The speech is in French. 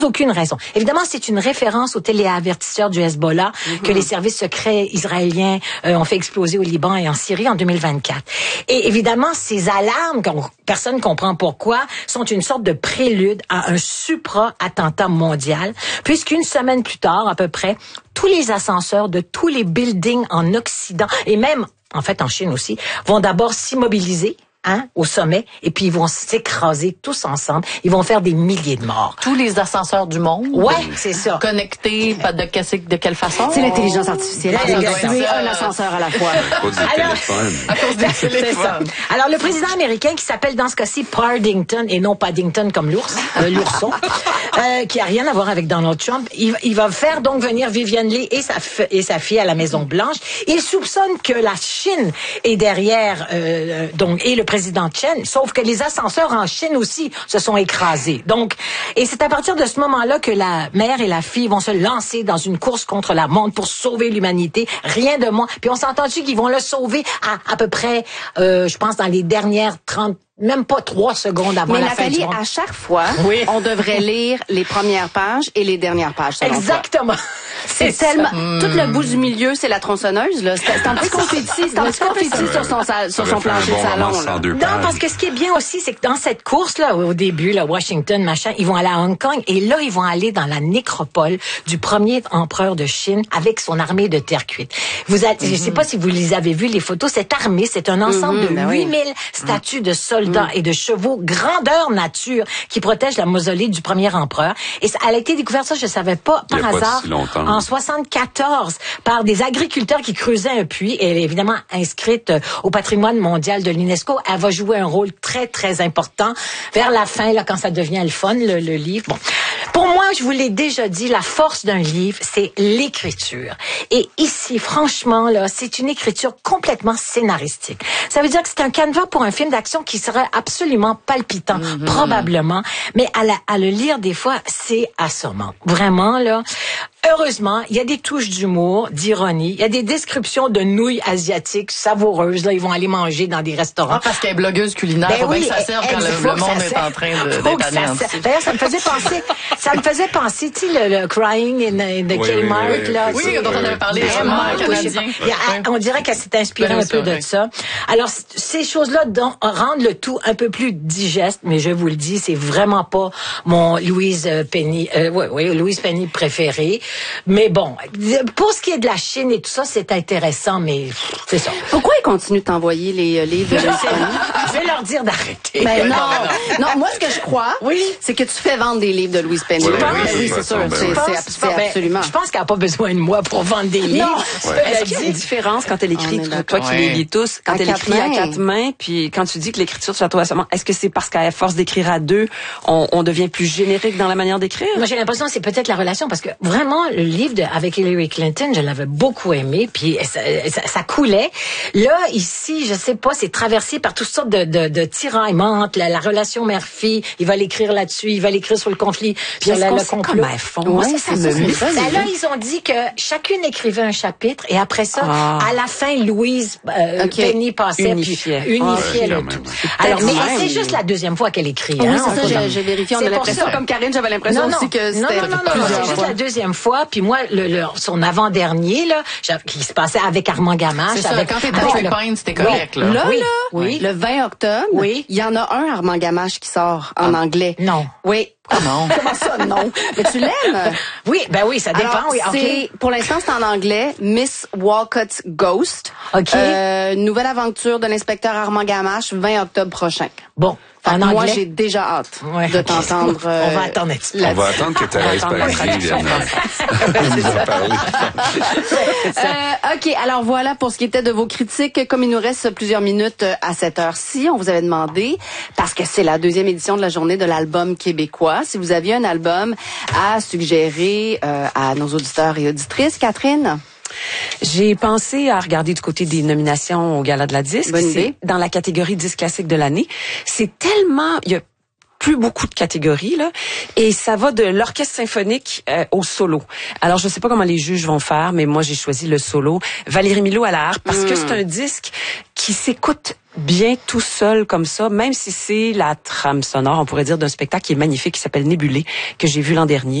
aucune raison. Évidemment, c'est une référence au téléavertisseur du Hezbollah que les services secrets israéliens ont fait exploser au Liban et en Syrie en 2024. Et évidemment, ces alarmes, personne ne comprend pourquoi, sont une sorte de prélude à un supra-attentat mondial, puisqu'une semaine plus tard, à peu près, tous les ascenseurs de tous les buildings en Occident, et même, en fait, en Chine aussi, vont d'abord s'immobiliser, au sommet, et puis ils vont s'écraser tous ensemble. Ils vont faire des milliers de morts. Tous les ascenseurs du monde. Ouais, c'est ça. Connectés, de quelle façon? C'est l'intelligence artificielle. Tuer un ascenseur à la fois. À cause des téléphones. Alors, le président américain, qui s'appelle dans ce cas-ci Paddington, et non Paddington comme l'ours, l'ourson, qui a rien à voir avec Donald Trump, il va faire donc venir Vivian Lee et sa fille à la Maison-Blanche. Il soupçonne que la Chine est derrière, et le président Chen, sauf que les ascenseurs en Chine aussi se sont écrasés. Donc, et c'est à partir de ce moment-là que la mère et la fille vont se lancer dans une course contre la montre pour sauver l'humanité. Rien de moins. Puis on s'entend-tu qu'ils vont le sauver à peu près, je pense, dans les dernières 30, même pas 3 secondes avant la fin du monde. À chaque fois, on devrait lire les premières pages et les dernières pages. Exactement. C'est tellement... Tout le bout du milieu, c'est la tronçonneuse, là. C'est un peu confetti. C'est un petit confetti sur son plancher de salon, là. Non, parce que ce qui est bien aussi, c'est que dans cette course-là, au début, là, Washington, machin, ils vont aller à Hong Kong, et là, ils vont aller dans la nécropole du premier empereur de Chine avec son armée de terre cuite. Je sais pas si vous les avez vus, les photos. Cette armée, c'est un ensemble de 8000 statues de soldats et de chevaux, grandeur nature, qui protègent la mausolée du premier empereur. Et elle a été découverte, ça, je savais pas, par hasard, en 74, par des agriculteurs qui creusaient un puits. Et elle est évidemment inscrite au patrimoine mondial de l'UNESCO. Elle va jouer un rôle très, très important vers la fin, là, quand ça devient le fun, le livre. Bon. Pour moi, je vous l'ai déjà dit, la force d'un livre, c'est l'écriture. Et ici, franchement, là, c'est une écriture complètement scénaristique. Ça veut dire que c'est un canevas pour un film d'action qui serait absolument palpitant, probablement. Mais à le lire, des fois, c'est assommant. Vraiment, là. Heureusement, il y a des touches d'humour, d'ironie. Il y a des descriptions de nouilles asiatiques savoureuses. Là, ils vont aller manger dans des restaurants. Parce qu'elle est blogueuse culinaire. Faut bien que ça serve quand le monde est en train d'être anéanti. D'ailleurs, ça me faisait penser, tu sais, le Crying in the Kmart, là. Oui, dont on avait parlé, canadien. On dirait qu'elle s'est inspirée un peu de ça. Alors, ces choses-là rendent le tout un peu plus digeste, mais je vous le dis, c'est vraiment pas mon Louise Penny préféré. Mais bon, pour ce qui est de la Chine et tout ça, c'est intéressant, mais c'est ça. Pourquoi ils continuent de t'envoyer les livres de Louise Penny? Je vais leur dire d'arrêter. Ben non, moi ce que je crois, c'est que tu fais vendre des livres de Louise Penny. Oui, c'est sûr. C'est absolument. Je pense qu'elle n'a pas besoin de moi pour vendre des livres. Est-ce qu'il y a une différence quand elle écrit, toi qui les lis tous, quand elle écrit à 4 mains, puis quand tu dis que l'écriture, tu la trouves assommante, est-ce que c'est parce qu'à force d'écrire à 2, on devient plus générique dans la manière d'écrire? Moi, j'ai l'impression que c'est peut-être la relation, parce que vraiment, le livre avec Hillary Clinton, je l'avais beaucoup aimé, puis ça coulait. Là, ici, je sais pas, c'est traversé par toutes sortes de tiraillements, la relation mère-fille, il va l'écrire là-dessus, il va l'écrire sur le conflit, puis le complot. Moi, ça me là, ils ont dit que chacune écrivait un chapitre, et après ça, à la fin, Louise Penny passait, unifiait le tout. Alors, mais c'est juste la deuxième fois qu'elle écrit. Oui, c'est ça, j'ai vérifié. On a l'impression, comme Karine, j'avais l'impression aussi que c'était c'est juste la deuxième fois. Puis moi, son avant-dernier, là, qui se passait avec Armand Gamache. C'est ça, quand t'étais avec Payne, c'était correct, là. Le 20 octobre, il y en a un Armand Gamache qui sort en anglais. Non. Oui. Non. Comment ça, non? Mais tu l'aimes? Oui, ça dépend. Alors, pour l'instant, c'est en anglais. Miss Walcott's Ghost. OK. Nouvelle aventure de l'inspecteur Armand Gamache, 20 octobre prochain. Bon. Moi, j'ai déjà hâte de t'entendre. On va attendre. On va attendre que Thérèse Paradis vienne nous en parler. OK, alors voilà pour ce qui était de vos critiques. Comme il nous reste plusieurs minutes à cette heure-ci, on vous avait demandé, parce que c'est la 2e édition de la journée de l'album québécois, si vous aviez un album à suggérer à nos auditeurs et auditrices. Catherine? J'ai pensé à regarder du côté des nominations au Gala de la disque. Bonne idée. Dans la catégorie disque classique de l'année. C'est tellement... plus beaucoup de catégories là, et ça va de l'orchestre symphonique au solo. Alors je sais pas comment les juges vont faire, mais moi j'ai choisi le solo. Valérie Milot à la harpe parce que c'est un disque qui s'écoute bien tout seul comme ça, même si c'est la trame sonore, on pourrait dire, d'un spectacle qui est magnifique, qui s'appelle Nébulé, que j'ai vu l'an dernier.